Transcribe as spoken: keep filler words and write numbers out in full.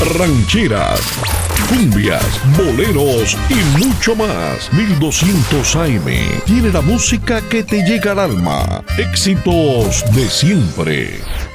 rancheras, cumbias, boleros y mucho más. mil doscientos A M tiene la música que te llega al alma. Éxitos de siempre.